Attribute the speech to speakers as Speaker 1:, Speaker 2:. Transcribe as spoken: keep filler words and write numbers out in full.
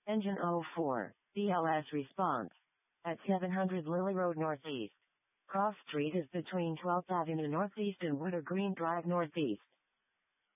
Speaker 1: Engine oh four, B L S response. At seven hundred Lily Road Northeast. Cross Street is between twelfth Avenue Northeast and Woodard Green Drive Northeast.